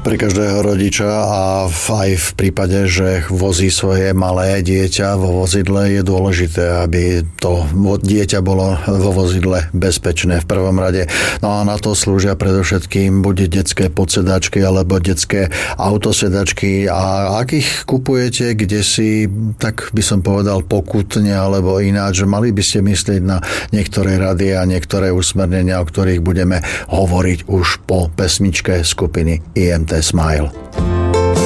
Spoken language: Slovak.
Pre každého rodiča a aj v prípade, že vozí svoje malé dieťa vo vozidle, je dôležité, aby to dieťa bolo vo vozidle bezpečné v prvom rade. No a na to slúžia predovšetkým buď detské podsedačky alebo detské autosedačky. A ak ich kupujete, kde si, tak by som povedal pokutne alebo ináč, že mali by ste myslieť na niektoré rady a niektoré usmernenia, o ktorých budeme hovoriť už po pesničke skupiny IMT Smile.